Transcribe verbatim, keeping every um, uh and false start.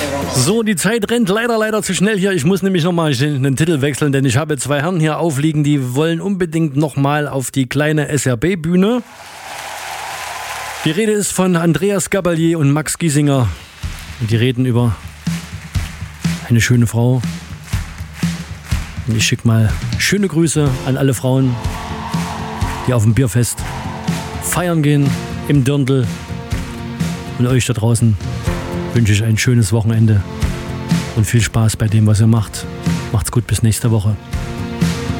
So, die Zeit rennt leider, leider zu schnell hier. Ich muss nämlich nochmal den Titel wechseln, denn ich habe zwei Herren hier aufliegen, die wollen unbedingt nochmal auf die kleine S R B-Bühne. Die Rede ist von Andreas Gabalier und Max Giesinger. Und die reden über eine schöne Frau. Und ich schicke mal schöne Grüße an alle Frauen, die auf dem Bierfest feiern gehen im Dirndl. Und euch da draußen wünsche ich ein schönes Wochenende und viel Spaß bei dem, was ihr macht. Macht's gut, bis nächste Woche.